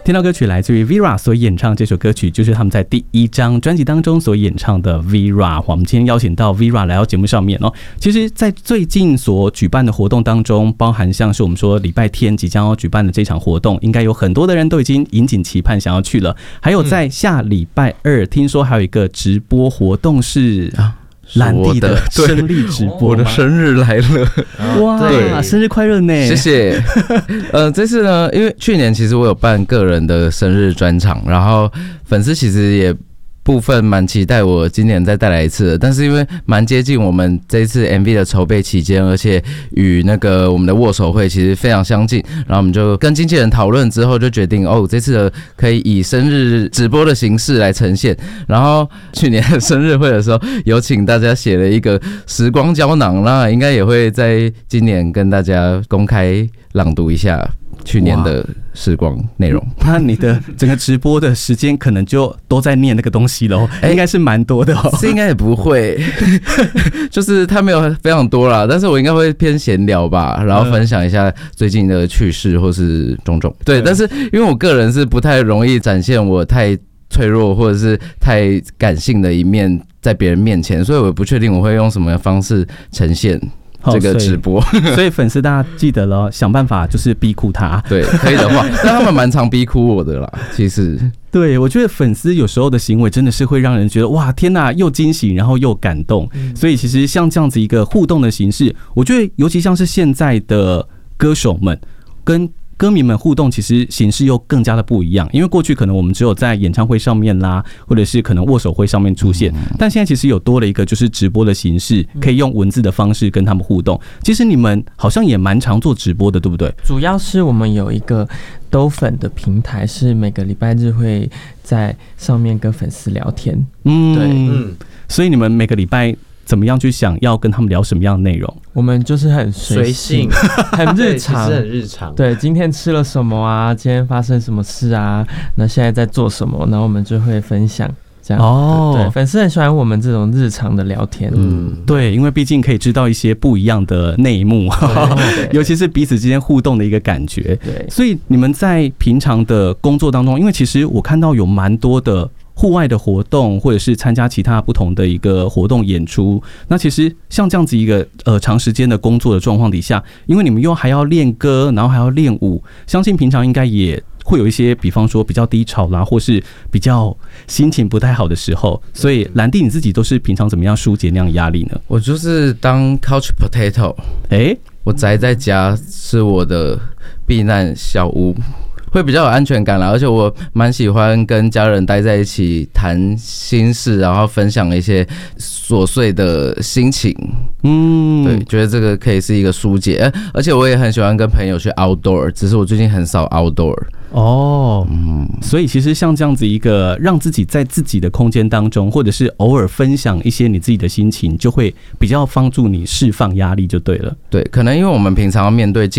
听到歌曲来自于 Vera 所演唱，这首歌曲就是他们在第1张专辑当中所演唱的 Vera。 我们今天邀请到 Vera 来到节目上面哦。其实在最近所举办的活动当中，包含像是我们说礼拜天即将要举办的这场活动，应该有很多的人都已经引颈期盼想要去了。还有在下礼拜2，听说还有一个直播活动是兰弟的生日直播， 我的生日来了， 哇，生日快乐呢！ 谢谢。这次呢，因为去年其实我有办个人的生日专场，然后粉丝其实也部分蛮期待我今年再带来一次的，但是因为蛮接近我们这一次 MV 的筹备期间，而且与那个我们的握手会其实非常相近，然后我们就跟经纪人讨论之后，就决定这次的可以以生日直播的形式来呈现。然后去年的生日会的时候，有请大家写了一个时光胶囊，那应该也会在今年跟大家公开朗读一下去年的时光内容。 那你的整个直播的时间可能就都在念那个东西咯，应该是蛮多的哦。 这应该也不会，就是它没有非常多啦，但是我应该会偏闲聊吧，然后分享一下最近的趣事或是种种。对，但是因为我个人是不太容易展现我太脆弱或者是太感性的一面在别人面前，所以我不确定我会用什么方式呈现这个直播。 所以粉丝大家记得了，想办法就是逼哭他。 对，可以的话，但他们蛮常逼哭我的啦，其实。 对，我觉得粉丝有时候的行为真的是会让人觉得哇，天哪，又惊喜，然后又感动。所以其实像这样子一个互动的形式，我觉得尤其像是现在的歌手们跟歌迷们互动，其实形式又更加的不一样。因为过去可能我们只有在演唱会上面啦，或者是可能握手会上面出现，但现在其实有多了一个就是直播的形式，可以用文字的方式跟他们互动。其实你们好像也蛮常做直播的，对不对？ 主要是我们有一个兜粉的平台，是每个礼拜日会在上面跟粉丝聊天。对， 所以你们每个礼拜怎么样去想要跟他们聊什么样的内容？ 我们就是很随性，很日常， 很日常。 对，今天吃了什么啊？今天发生什么事啊？那现在在做什么？然后我们就会分享。这样对，粉丝很喜欢我们这种日常的聊天。 对，因为毕竟可以知道一些不一样的内幕，尤其是彼此之间互动的一个感觉。 对， 所以你们在平常的工作当中，因为其实我看到有蛮多的户外的活动，或者是参加其他不同的一个活动演出，那其实像这样子一个长时间的工作的状况底下，因为你们又还要练歌，然后还要练舞，相信平常应该也会有一些，比方说比较低潮啦，或是比较心情不太好的时候，所以兰弟你自己都是平常怎么样疏解那样的压力呢？ 我就是当 couch potato， 我宅在家是我的避难小屋，会比较有安全感啦，而且我蛮喜欢跟家人待在一起谈心事，然后分享一些琐碎的心情。对，觉得这个可以是一个疏解，而且我也很喜欢跟朋友去 outdoor， 只是我最近很少 outdoor。 所以其实像这样子一个让自己在自己的空间当中，或者是偶尔分享一些你自己的心情，就会比较帮助你释放压力就对了。 对，可能因为我们平常要面对